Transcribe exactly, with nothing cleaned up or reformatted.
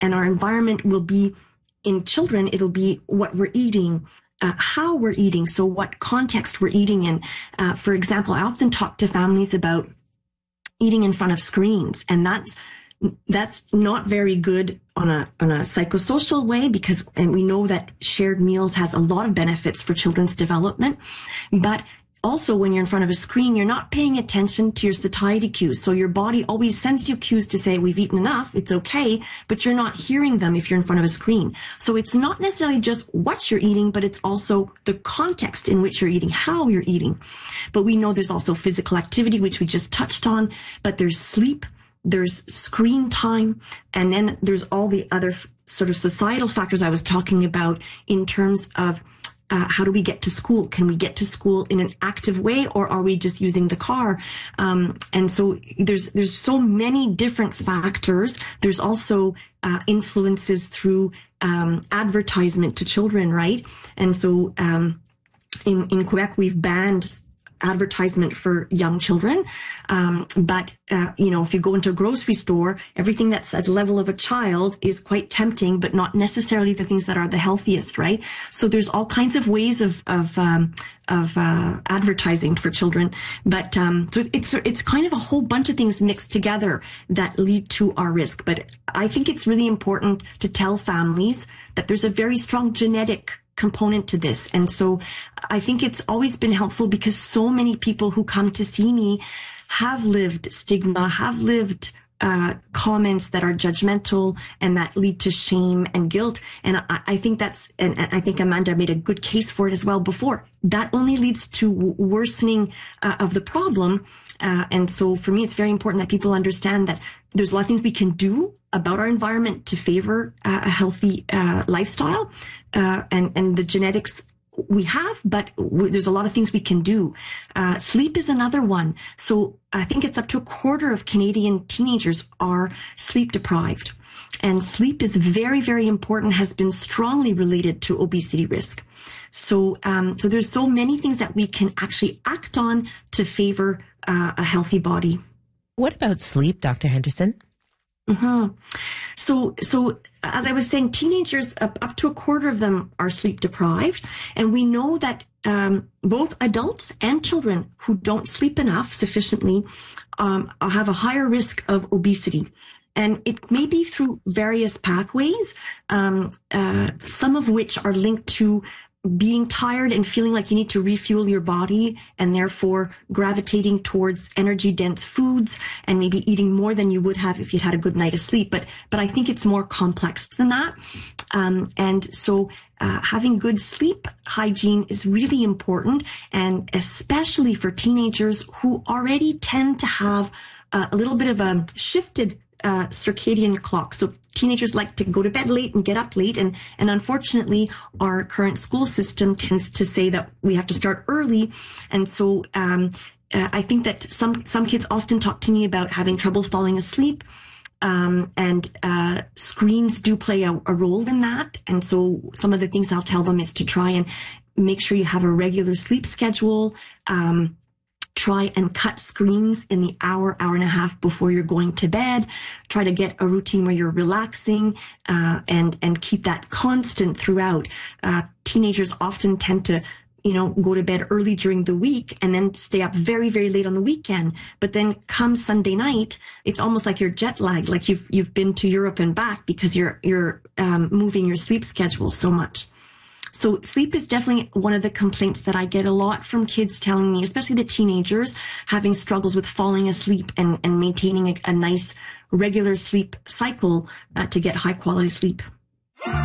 and our environment will be, in children, it'll be what we're eating, uh, how we're eating, so what context we're eating in. Uh, for example, I often talk to families about eating in front of screens, and that's that's not very good on a on a psychosocial way, because, and we know that shared meals has a lot of benefits for children's development, but also, when you're in front of a screen, you're not paying attention to your satiety cues. So your body always sends you cues to say, we've eaten enough, it's okay, but you're not hearing them if you're in front of a screen. So it's not necessarily just what you're eating, but it's also the context in which you're eating, how you're eating. But we know there's also physical activity, which we just touched on, but there's sleep, there's screen time, and then there's all the other sort of societal factors I was talking about in terms of Uh, how do we get to school? Can we get to school in an active way, or are we just using the car? Um, and so there's there's so many different factors. There's also uh, influences through um, advertisement to children, right? And so um, in in Quebec, we've banned advertisement for young children. Um, but, uh, you know, if you go into a grocery store, everything that's at the level of a child is quite tempting, but not necessarily the things that are the healthiest, right? So there's all kinds of ways of, of, um, of, uh, advertising for children. But, um, so it's, it's kind of a whole bunch of things mixed together that lead to our risk. But I think it's really important to tell families that there's a very strong genetic component to this. And so I think it's always been helpful, because so many people who come to see me have lived stigma, have lived uh, comments that are judgmental and that lead to shame and guilt. And I, I think that's, and I think Amanda made a good case for it as well before. That only leads to worsening uh, of the problem. Uh, and so for me, it's very important that people understand that there's a lot of things we can do about our environment to favor uh, a healthy uh, lifestyle, uh, and, and the genetics we have, but w- there's a lot of things we can do. Uh, sleep is another one. So I think it's up to a quarter of Canadian teenagers are sleep deprived. And sleep is very, very important, has been strongly related to obesity risk. So, um, so there's so many things that we can actually act on to favor uh, a healthy body. What about sleep, Doctor Henderson? Mm-hmm. So, so as I was saying, teenagers, up, up to a quarter of them are sleep deprived. And we know that um, both adults and children who don't sleep enough sufficiently um, have a higher risk of obesity. And it may be through various pathways, um, uh, some of which are linked to being tired and feeling like you need to refuel your body, and therefore gravitating towards energy dense foods and maybe eating more than you would have if you'd had a good night of sleep. But, but I think it's more complex than that. Um, and so, uh, having good sleep hygiene is really important, and especially for teenagers who already tend to have uh, a little bit of a shifted Uh, circadian clock. So teenagers like to go to bed late and get up late. And, and unfortunately, our current school system tends to say that we have to start early. And so, um, uh, I think that some, some kids often talk to me about having trouble falling asleep. Um, and, uh, screens do play a, a role in that. And so some of the things I'll tell them is to try and make sure you have a regular sleep schedule. Um, Try and cut screens in the hour, hour and a half before you're going to bed. Try to get a routine where you're relaxing, uh, and, and keep that constant throughout. Uh, teenagers often tend to, you know, go to bed early during the week and then stay up very, very late on the weekend. But then come Sunday night, it's almost like you're jet lagged, like you've, you've been to Europe and back, because you're, you're, um, moving your sleep schedule so much. So sleep is definitely one of the complaints that I get a lot from kids telling me, especially the teenagers, having struggles with falling asleep and, and maintaining a, a nice regular sleep cycle uh, to get high quality sleep.